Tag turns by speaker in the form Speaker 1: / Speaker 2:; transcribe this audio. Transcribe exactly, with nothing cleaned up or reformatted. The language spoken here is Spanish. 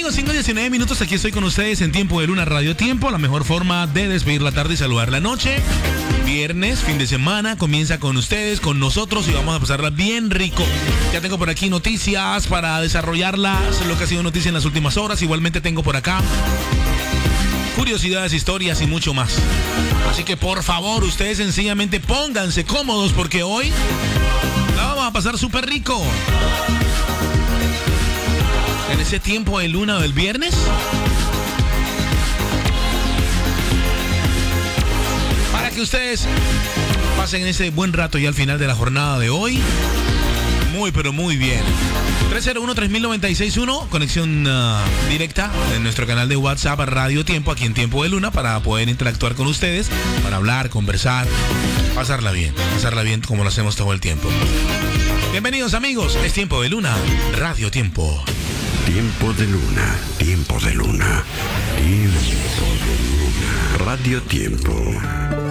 Speaker 1: amigos, cinco diecinueve minutos, aquí estoy con ustedes en Tiempo de Luna Radio Tiempo, la mejor forma de despedir la tarde y saludar la noche. Viernes, fin de semana, comienza con ustedes, con nosotros y vamos a pasarla bien rico. Ya tengo por aquí noticias para desarrollarlas, lo que ha sido noticia en las últimas horas. Igualmente tengo por acá curiosidades, historias y mucho más. Así que por favor, ustedes sencillamente pónganse cómodos porque hoy la vamos a pasar súper rico. En ese tiempo de luna del viernes, para que ustedes pasen ese buen rato ya al final de la jornada de hoy. Muy, pero muy bien. tres cero uno, tres mil noventa y seis uno, conexión uh, directa en nuestro canal de WhatsApp Radio Tiempo, aquí en Tiempo de Luna, para poder interactuar con ustedes, para hablar, conversar, pasarla bien, pasarla bien como lo hacemos todo el tiempo. Bienvenidos amigos, es Tiempo de Luna, Radio Tiempo.
Speaker 2: Tiempo de Luna, Tiempo de Luna, Tiempo de Luna, Radio Tiempo.